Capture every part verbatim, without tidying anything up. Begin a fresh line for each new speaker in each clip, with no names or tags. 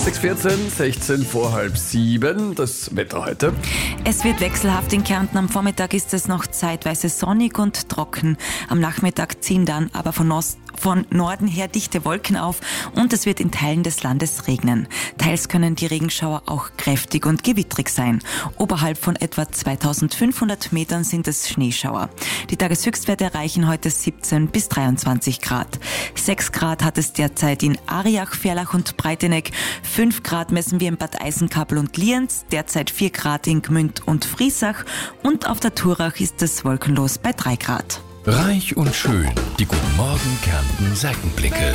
sechs Uhr vierzehn, sechzehn vor halb sieben, das Wetter heute.
Es wird wechselhaft in Kärnten. Am Vormittag ist es noch zeitweise sonnig und trocken. Am Nachmittag ziehen dann aber von, Ost, von Norden her dichte Wolken auf und es wird in Teilen des Landes regnen. Teils können die Regenschauer auch kräftig und gewittrig sein. Oberhalb von etwa zweitausendfünfhundert Metern sind es Schneeschauer. Die Tageshöchstwerte erreichen heute siebzehn bis dreiundzwanzig Grad. sechs Grad hat es derzeit in Ariach, Ferlach und Breiteneck. fünf Grad messen wir in Bad Eisenkabel und Lienz. Derzeit vier Grad in Gmünd und Friesach. Und auf der Thurach ist es wolkenlos bei drei Grad.
Reich und schön, die Guten Morgen Kärnten Seitenblicke.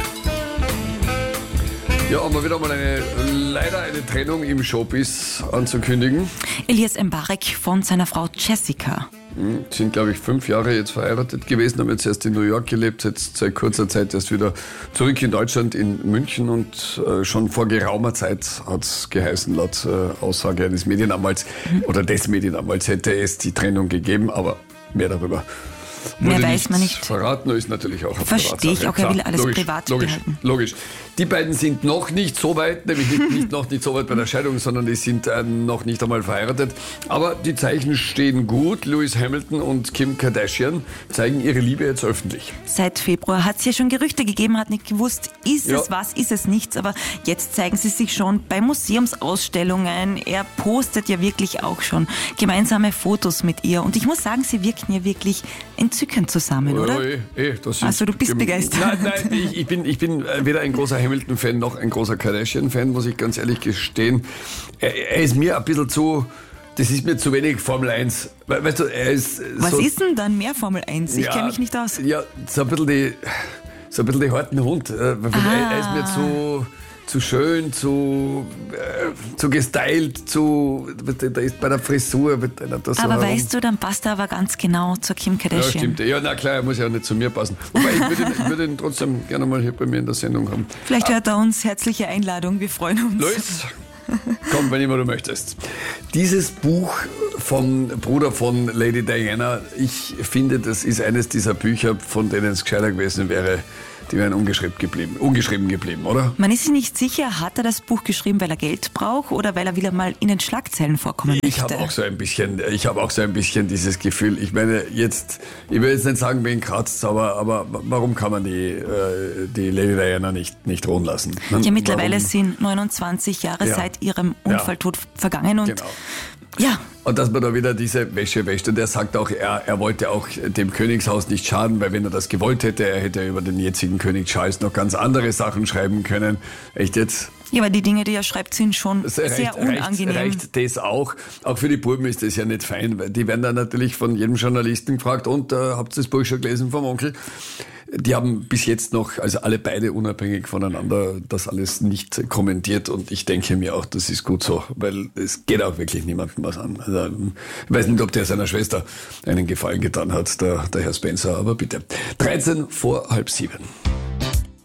Ja, haben wir wieder mal eine, leider eine Trennung im Showbiz anzukündigen.
Elias Mbarek von seiner Frau Jessica.
Sind, glaube ich, fünf Jahre jetzt verheiratet gewesen, haben jetzt erst in New York gelebt, jetzt seit kurzer Zeit erst wieder zurück in Deutschland, in München und äh, schon vor geraumer Zeit hat es geheißen, laut äh, Aussage eines Medienanwalts mhm. oder des Medienanwalts hätte es die Trennung gegeben, aber mehr darüber
mehr weiß man nicht.
Verraten ist natürlich auch eine
Verstehe ich auch, er will alles
logisch,
privat
logisch,
behalten.
Logisch. Die beiden sind noch nicht so weit, nämlich nicht, nicht noch nicht so weit bei der Scheidung, sondern die sind äh, noch nicht einmal verheiratet. Aber die Zeichen stehen gut. Lewis Hamilton und Kim Kardashian zeigen ihre Liebe jetzt öffentlich.
Seit Februar hat es ja schon Gerüchte gegeben, hat nicht gewusst, ist
ja.
es was, ist es nichts. Aber jetzt zeigen sie sich schon bei Museumsausstellungen. Er postet ja wirklich auch schon gemeinsame Fotos mit ihr. Und ich muss sagen, sie wirken ja wirklich entzückend zusammen, oder?
Ja, eh, eh, das ist
also du bist begeistert.
Nein, nein, ich, ich, bin, ich bin weder ein großer Hamilton-Fan noch ein großer Kardashian-Fan, muss ich ganz ehrlich gestehen. Er, er ist mir ein bisschen zu, das ist mir zu wenig Formel eins. Weißt du, er ist
Was
so,
ist denn dann mehr Formel eins? Ich
ja,
kenne mich nicht aus.
Ja, so ein bisschen die, so ein bisschen die harten Hund. Er,
Ah.
er ist mir zu... zu schön, zu, äh, zu gestylt, zu, da ist bei der Frisur. Das
Aber
so
weißt du, dann passt er aber ganz genau zur Kim Kardashian.
Ja, stimmt. Ja, na klar, er muss ja auch nicht zu mir passen. Wobei, ich würde ihn, ich würde ihn trotzdem gerne mal hier bei mir in der Sendung haben.
Vielleicht hört er uns, herzliche Einladung, wir freuen uns.
Luis, komm, wenn immer du möchtest. Dieses Buch vom Bruder von Lady Diana, ich finde, das ist eines dieser Bücher, von denen es gescheiter gewesen wäre, die wären ungeschrieben geblieben, ungeschrieben geblieben, oder?
Man ist sich nicht sicher, hat er das Buch geschrieben, weil er Geld braucht oder weil er wieder mal in den Schlagzeilen vorkommen
ich
möchte?
Habe auch so ein bisschen, ich habe auch so ein bisschen dieses Gefühl. Ich meine, jetzt, ich will jetzt nicht sagen, wen kratzt, aber, aber warum kann man die, äh, die Lady Diana nicht, nicht ruhen lassen? Ne?
Ja, mittlerweile
warum?
sind neunundzwanzig Jahre
Ja.
seit ihrem Unfalltod
Ja.
vergangen und
Genau.
ja.
Und dass man da wieder diese Wäsche wäscht. Und er sagt auch, er, er wollte auch dem Königshaus nicht schaden, weil wenn er das gewollt hätte, er hätte über den jetzigen König Charles noch ganz andere Sachen schreiben können. Echt jetzt?
Ja, aber die Dinge, die er schreibt, sind schon
Das
sehr
reicht,
unangenehm.
Reicht, reicht das auch? Auch für die Buben ist das ja nicht fein, weil die werden dann natürlich von jedem Journalisten gefragt, und äh, habt ihr das Buch schon gelesen vom Onkel? Die haben bis jetzt noch, also alle beide unabhängig voneinander, das alles nicht kommentiert, und ich denke mir auch, das ist gut so, weil es geht auch wirklich niemandem was an. Also, ich weiß nicht, ob der seiner Schwester einen Gefallen getan hat, der, der Herr Spencer, aber bitte. dreizehn vor halb sieben.